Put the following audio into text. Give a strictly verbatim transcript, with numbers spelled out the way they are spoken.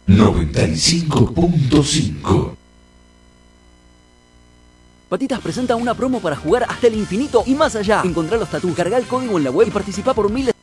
noventa y cinco punto cinco. Patitas presenta una promo para jugar hasta el infinito y más allá. Encontrá los tatús, cargá el código en la web y participá por miles